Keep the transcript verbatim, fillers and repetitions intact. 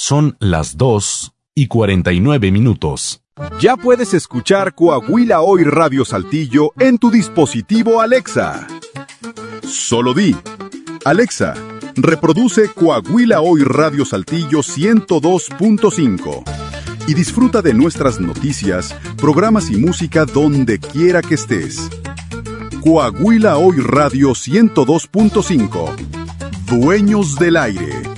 Son las dos y cuarenta y nueve minutos. Ya puedes escuchar Coahuila Hoy Radio Saltillo en tu dispositivo Alexa. Solo di: Alexa, reproduce Coahuila Hoy Radio Saltillo ciento dos punto cinco y disfruta de nuestras noticias, programas y música donde quiera que estés. Coahuila Hoy Radio ciento dos punto cinco. Dueños del aire.